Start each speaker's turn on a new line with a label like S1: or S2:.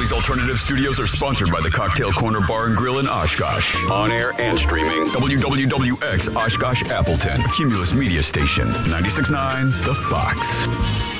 S1: These alternative studios are sponsored by the Cocktail Corner Bar and Grill in Oshkosh. On air and streaming. WWWX Oshkosh Appleton. Cumulus Media Station. 96.9 The Fox.